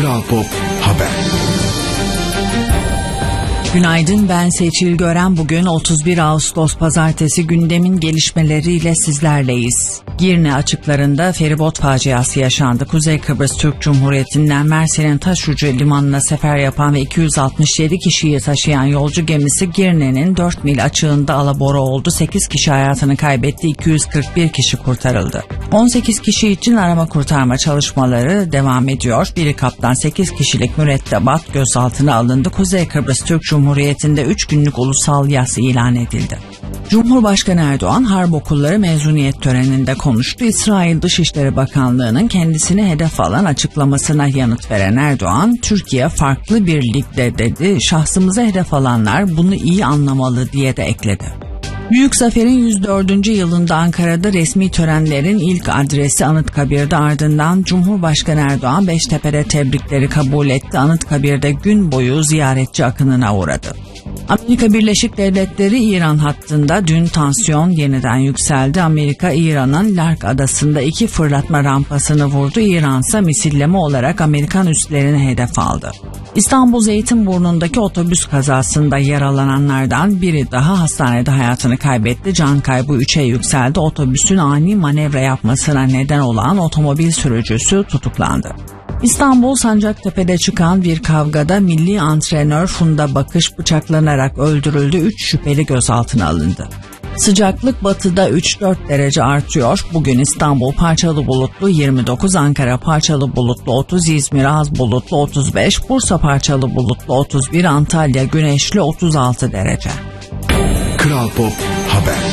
Kral Pop Haber. Günaydın, ben Seçil Gören. Bugün 31 Ağustos Pazartesi, gündemin gelişmeleriyle sizlerleyiz. Girne açıklarında feribot faciası yaşandı. Kuzey Kıbrıs Türk Cumhuriyeti'nden Mersin'in Taşucu limanına sefer yapan ve 267 kişiyi taşıyan yolcu gemisi Girne'nin 4 mil açığında alabora oldu. 8 kişi hayatını kaybetti, 241 kişi kurtarıldı. 18 kişi için arama kurtarma çalışmaları devam ediyor. Biri kaptan, 8 kişilik mürettebat gözaltına alındı. Kuzey Kıbrıs Türk Cumhuriyeti'nde 3 günlük ulusal yas ilan edildi. Cumhurbaşkanı Erdoğan harp okulları mezuniyet töreninde konuştu. İsrail Dışişleri Bakanlığı'nın kendisini hedef alan açıklamasına yanıt veren Erdoğan, Türkiye farklı bir ligde dedi. Şahsımıza hedef alanlar bunu iyi anlamalı diye de ekledi. Büyük Zafer'in 104. yılında Ankara'da resmi törenlerin ilk adresi Anıtkabir'de, ardından Cumhurbaşkanı Erdoğan Beştepe'de tebrikleri kabul etti. Anıtkabir'de gün boyu ziyaretçi akınına uğradı. Amerika Birleşik Devletleri İran hattında dün tansiyon yeniden yükseldi. Amerika, İran'ın Lark adasında 2 fırlatma rampasını vurdu. İran ise misilleme olarak Amerikan üslerini hedef aldı. İstanbul Zeytinburnu'ndaki otobüs kazasında yaralananlardan biri daha hastanede hayatını kaybetti. Can kaybı 3'e yükseldi. Otobüsün ani manevra yapmasına neden olan otomobil sürücüsü tutuklandı. İstanbul Sancaktepe'de çıkan bir kavgada milli antrenör Funda Bakış bıçaklanarak öldürüldü. 3 şüpheli gözaltına alındı. Sıcaklık batıda 3-4 derece artıyor. Bugün İstanbul parçalı bulutlu 29, Ankara parçalı bulutlu 30, İzmir az bulutlu 35, Bursa parçalı bulutlu 31, Antalya güneşli 36 derece. Kral Pop Haber.